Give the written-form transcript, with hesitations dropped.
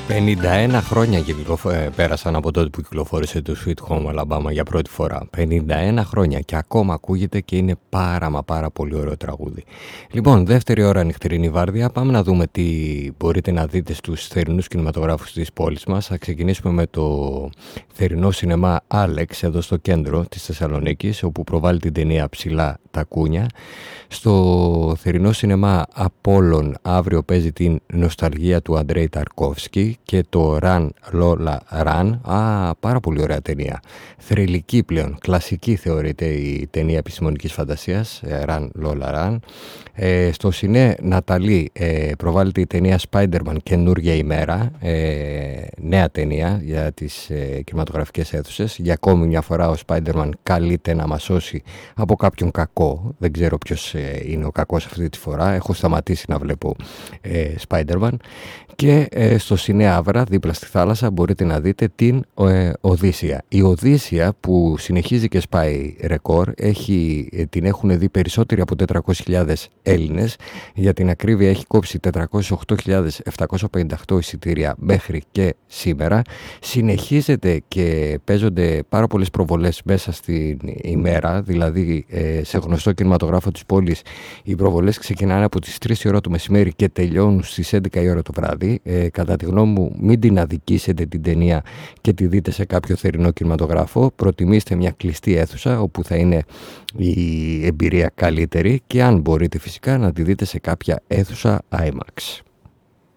51 χρόνια πέρασαν από τότε που κυκλοφόρησε το Sweet Home Alabama για πρώτη φορά. 51 χρόνια και ακόμα ακούγεται και είναι πάρα πολύ ωραίο τραγούδι. Λοιπόν, δεύτερη ώρα νυχτερινή βάρδια. Πάμε να δούμε τι μπορείτε να δείτε στους θερινούς κινηματογράφους της πόλης μας. Θα ξεκινήσουμε με το θερινό σινεμά Alex εδώ στο κέντρο της Θεσσαλονίκης, όπου προβάλλει την ταινία Ψηλά τα Κούνια. Στο θερινό σινεμά Απόλλων αύριο παίζει την Νοσταλγία του Αντρέη Ταρκόφσκι και το Run Lola Run. Πάρα πολύ ωραία ταινία. Θρυλική πλέον, κλασική θεωρείται η ταινία επιστημονικής φαντασίας, Run Lola Run. Στο Σινέ Ναταλή προβάλλεται η ταινία Spider-Man καινούργια ημέρα, νέα ταινία για τις κινηματογραφικές αίθουσες. Για ακόμη μια φορά ο Spider-Man καλείται να μας σώσει από κάποιον κακό. Δεν ξέρω ποιος είναι ο κακός αυτή τη φορά. Έχω σταματήσει να βλέπω Spider-Man. Και στο Σινέ Άβρα, δίπλα στη θάλασσα, μπορείτε να δείτε την Οδύσσια. Η Οδύσσια που συνεχίζει και σπάει ρεκόρ, την έχουν δει περισσότεροι από 400.000 Έλληνες. Για την ακρίβεια έχει κόψει 408.758 εισιτήρια μέχρι και σήμερα. Συνεχίζεται και παίζονται πάρα πολλές προβολές μέσα στην ημέρα, δηλαδή σε γνωστό κινηματογράφο της πόλης οι προβολές ξεκινάνε από τις 3 η ώρα το μεσημέρι και τελειώνουν στις 11 η ώρα το βράδυ. Κατά τη γνώμη μου, μην την αδικήσετε την ταινία και τη δείτε σε κάποιο θερινό κινηματογράφο. Προτιμήστε μια κλειστή αίθουσα όπου θα είναι η εμπειρία καλύτερη και αν μπορείτε φυσικά να τη δείτε σε κάποια αίθουσα IMAX.